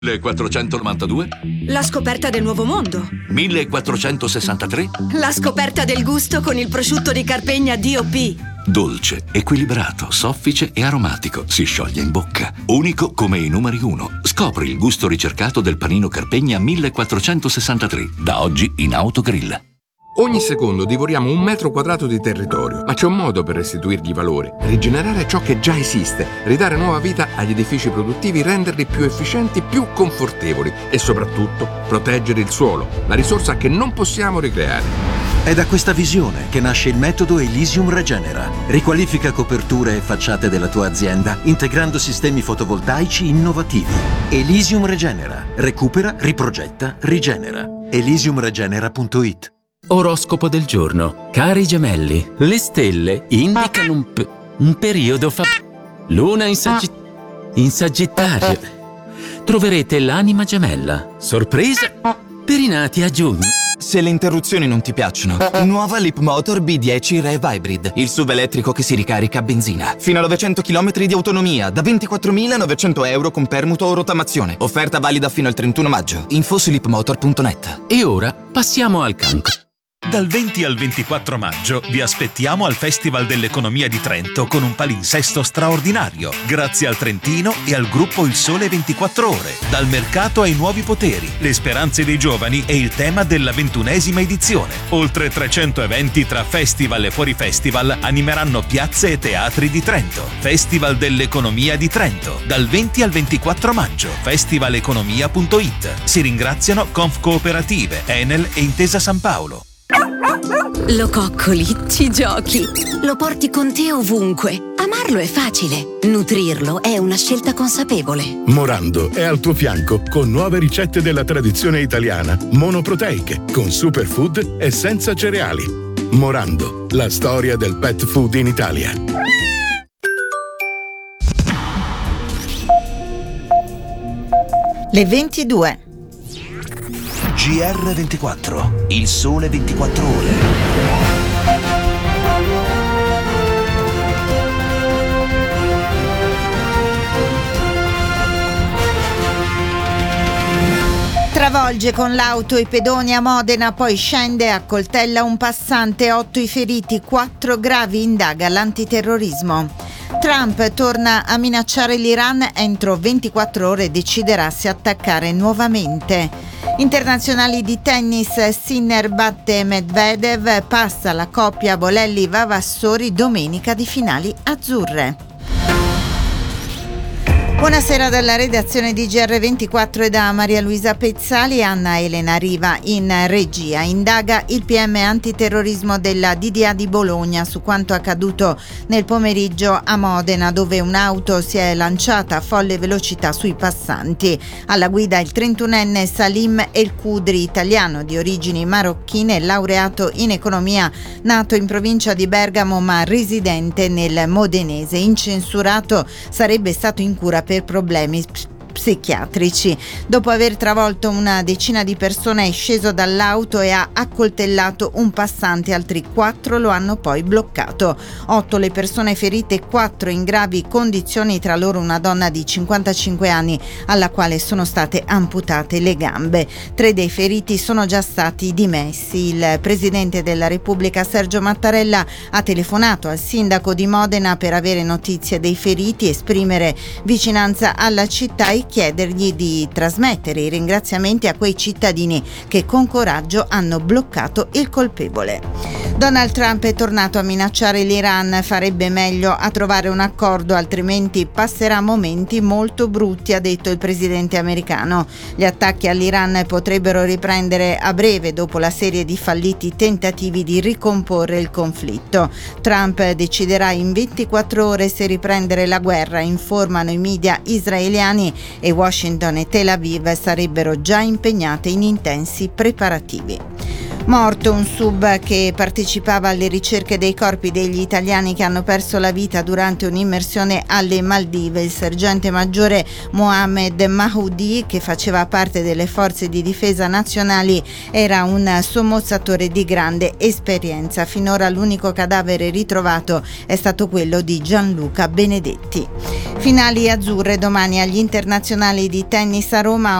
1492? La scoperta del nuovo mondo. 1463? La scoperta del gusto con il prosciutto di Carpegna DOP. Dolce, equilibrato, soffice e aromatico. Si scioglie in bocca. Unico come i numeri 1. Scopri il gusto ricercato del panino Carpegna 1463. Da oggi in Autogrill. Ogni secondo divoriamo 1 metro quadrato di territorio, ma c'è un modo per restituirgli valore, rigenerare ciò che già esiste, ridare nuova vita agli edifici produttivi, renderli più efficienti, più confortevoli e soprattutto proteggere il suolo, la risorsa che non possiamo ricreare. È da questa visione che nasce il metodo Elysium Regenera. Riqualifica coperture e facciate della tua azienda integrando sistemi fotovoltaici innovativi. Elysium Regenera. Recupera, riprogetta, rigenera. Elysiumregenera.it. Oroscopo del giorno. Cari gemelli, le stelle indicano un periodo Luna in Sagittario. Troverete l'anima gemella. Sorpresa per i nati a giugno. Se le interruzioni non ti piacciono, nuova Leapmotor B10 Rev Hybrid, il SUV elettrico che si ricarica a benzina. Fino a 900 km di autonomia, da 24.900 euro con permuto o rottamazione. Offerta valida fino al 31 maggio. Info su leapmotor.net. E ora passiamo al cancro. Dal 20 al 24 maggio vi aspettiamo al Festival dell'Economia di Trento con un palinsesto straordinario, grazie al Trentino e al gruppo Il Sole 24 Ore. Dal mercato ai nuovi poteri, le speranze dei giovani e il tema della 21ª edizione. Oltre 300 eventi tra festival e fuori festival animeranno piazze e teatri di Trento. Festival dell'Economia di Trento, dal 20 al 24 maggio. festivaleconomia.it. Si ringraziano Conf Cooperative, Enel e Intesa San Paolo. Lo coccoli, ci giochi, lo porti con te ovunque. Amarlo è facile, nutrirlo è una scelta consapevole. Morando è al tuo fianco con nuove ricette della tradizione italiana, monoproteiche, con superfood e senza cereali. Morando, la storia del pet food in Italia. Le 22. GR24, il sole 24 ore. Travolge con l'auto i pedoni a Modena, poi scende e accoltella un passante, 8 i feriti, 4 gravi, indaga l'antiterrorismo. Trump torna a minacciare l'Iran, entro 24 ore deciderà se attaccare nuovamente. Internazionali di tennis, Sinner batte Medvedev, passa la coppia Bolelli-Vavassori, domenica di finali azzurre. Buonasera dalla redazione di GR24 e da Maria Luisa Pezzali e Anna Elena Riva in regia. Indaga il PM antiterrorismo della DDA di Bologna su quanto accaduto nel pomeriggio a Modena, dove un'auto si è lanciata a folle velocità sui passanti. Alla guida il 31enne Salim El Kudri, italiano di origini marocchine, laureato in economia, nato in provincia di Bergamo ma residente nel modenese. Incensurato, sarebbe stato in cura per problemi psichiatrici. Dopo aver travolto una decina di persone è sceso dall'auto e ha accoltellato un passante, altri 4 lo hanno poi bloccato. 8 le persone ferite, 4 in gravi condizioni, tra loro una donna di 55 anni alla quale sono state amputate le gambe. 3 dei feriti sono già stati dimessi. Il presidente della Repubblica Sergio Mattarella ha telefonato al sindaco di Modena per avere notizie dei feriti, esprimere vicinanza alla città e chiedergli di trasmettere i ringraziamenti a quei cittadini che con coraggio hanno bloccato il colpevole. Donald Trump è tornato a minacciare l'Iran, farebbe meglio a trovare un accordo, altrimenti passerà momenti molto brutti, ha detto il presidente americano. Gli attacchi all'Iran potrebbero riprendere a breve dopo la serie di falliti tentativi di ricomporre il conflitto. Trump deciderà in 24 ore se riprendere la guerra, informano i media israeliani, e Washington e Tel Aviv sarebbero già impegnate in intensi preparativi. Morto un sub che partecipava alle ricerche dei corpi degli italiani che hanno perso la vita durante un'immersione alle Maldive. Il sergente maggiore Mohamed Mahoudi, che faceva parte delle forze di difesa nazionali, era un sommozzatore di grande esperienza. Finora l'unico cadavere ritrovato è stato quello di Gianluca Benedetti. Finali azzurre domani agli internazionali di tennis a Roma.